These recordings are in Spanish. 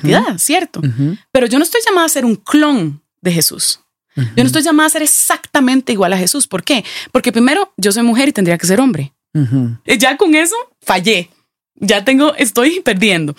identidad, ¿cierto? Pero yo no estoy llamada a ser un clon de Jesús. Yo no estoy llamada a ser exactamente igual a Jesús. ¿Por qué? Porque primero, yo soy mujer y tendría que ser hombre. Ya con eso fallé. Estoy perdiendo.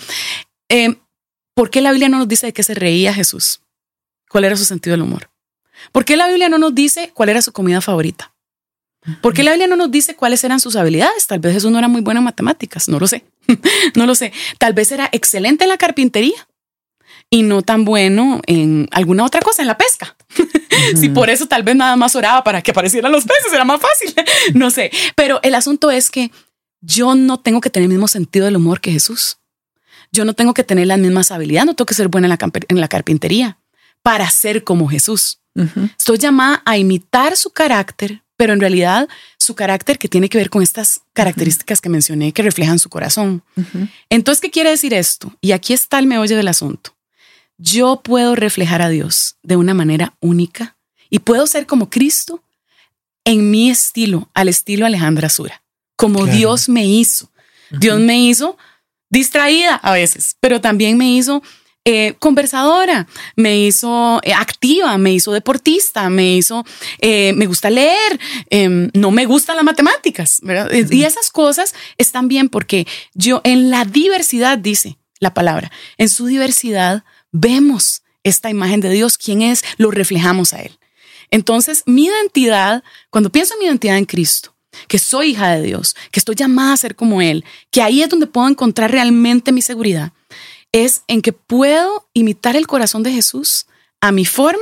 ¿Por qué la Biblia no nos dice de qué se reía Jesús? ¿Cuál era su sentido del humor? ¿Por qué la Biblia no nos dice cuál era su comida favorita? ¿Por qué la Biblia no nos dice cuáles eran sus habilidades? Tal vez Jesús no era muy bueno en matemáticas, no lo sé. No lo sé. Tal vez era excelente en la carpintería y no tan bueno en alguna otra cosa, en la pesca. Sí, por eso tal vez nada más oraba para que aparecieran los peces, era más fácil. No sé. Pero el asunto es que yo no tengo que tener el mismo sentido del humor que Jesús. Yo no tengo que tener las mismas habilidades, no tengo que ser buena en la carpintería para ser como Jesús. Estoy llamada a imitar su carácter, pero en realidad su carácter que tiene que ver con estas características que mencioné que reflejan su corazón. Entonces, ¿qué quiere decir esto? Y aquí está el meollo del asunto. Yo puedo reflejar a Dios de una manera única y puedo ser como Cristo en mi estilo, al estilo Alejandra Sura, como Dios me hizo. Dios me hizo distraída a veces, pero también me hizo conversadora, me hizo activa, me hizo deportista, me gusta leer, no me gustan las matemáticas, ¿verdad? Y esas cosas están bien porque yo en la diversidad, dice la palabra, en su diversidad vemos esta imagen de Dios, quién es, lo reflejamos a Él. Entonces mi identidad, cuando pienso en mi identidad en Cristo, que soy hija de Dios, que estoy llamada a ser como Él, que ahí es donde puedo encontrar realmente mi seguridad, es en que puedo imitar el corazón de Jesús a mi forma.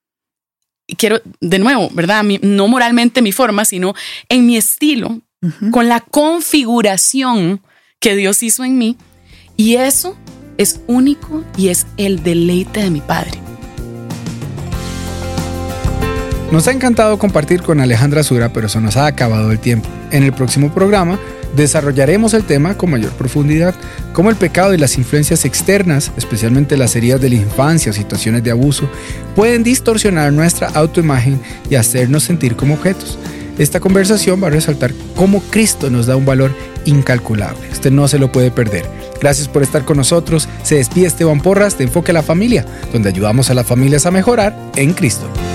Y quiero, de nuevo, ¿verdad? No moralmente mi forma, sino en mi estilo, con la configuración que Dios hizo en mí. Y eso es único y es el deleite de mi Padre. Nos ha encantado compartir con Alejandra Sura, pero se nos ha acabado el tiempo. En el próximo programa desarrollaremos el tema con mayor profundidad, cómo el pecado y las influencias externas, especialmente las heridas de la infancia o situaciones de abuso, pueden distorsionar nuestra autoimagen y hacernos sentir como objetos. Esta conversación va a resaltar cómo Cristo nos da un valor incalculable. Usted no se lo puede perder. Gracias por estar con nosotros. Se despide Esteban Porras de Enfoque a la Familia, donde ayudamos a las familias a mejorar en Cristo.